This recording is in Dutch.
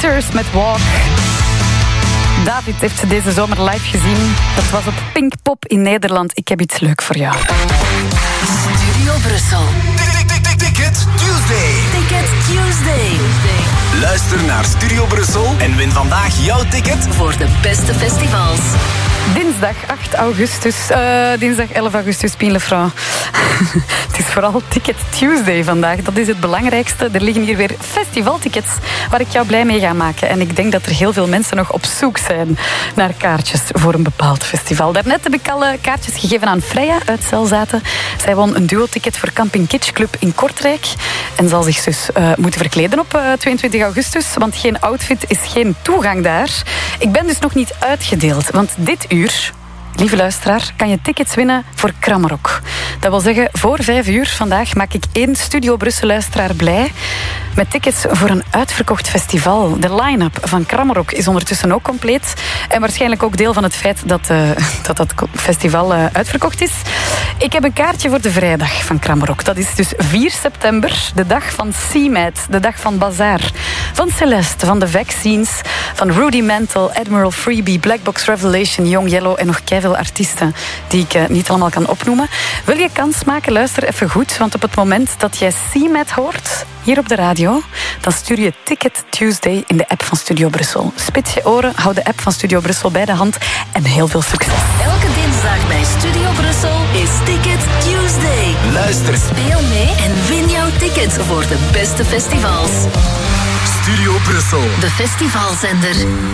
Sisters met Walk. David heeft ze deze zomer live gezien. Dat was op Pinkpop in Nederland. Ik heb iets leuk voor jou. Studio Brussel. Ticket Tuesday. Ticket Tuesday. Luister naar Studio Brussel en win vandaag jouw ticket voor de beste festivals. Dinsdag 11 augustus, Pien Lefranc. Het is vooral Ticket Tuesday vandaag. Dat is het belangrijkste. Er liggen hier weer festivaltickets waar ik jou blij mee ga maken. En ik denk dat er heel veel mensen nog op zoek zijn naar kaartjes voor een bepaald festival. Daarnet heb ik al kaartjes gegeven aan Freya uit Zelzaten. Zij won een duo-ticket voor Camping Kitsch Club in Kortrijk. En zal zich dus moeten verkleden op 22 augustus. Want geen outfit is geen toegang daar. Ik ben dus nog niet uitgedeeld. Want dit uur, lieve luisteraar, kan je tickets winnen voor Kramrock. Dat wil zeggen, voor 5 uur vandaag maak ik 1 Studio Brussel luisteraar blij met tickets voor een uitverkocht festival. De line-up van Kramrock is ondertussen ook compleet. En waarschijnlijk ook deel van het feit dat festival uitverkocht is. Ik heb een kaartje voor de vrijdag van Kramrock. Dat is dus 4 september, de dag van C-Mad, de dag van Bazaar, van Celeste, van The Vaccines, van Rudimental, Admiral Freebie, Black Box Revelation, Young Yellow en nog keiveel artiesten die ik niet allemaal kan opnoemen. Wil je kans maken? Luister even goed, want op het moment dat jij C-Mad hoort, hier op de radio, dan stuur je Ticket Tuesday in de app van Studio Brussel. Spits je oren, hou de app van Studio Brussel bij de hand en heel veel succes. Elke dinsdag bij Studio Brussel is Ticket Tuesday. Luister, speel mee en win jouw ticket voor de beste festivals. Studio Brussel, de festivalzender.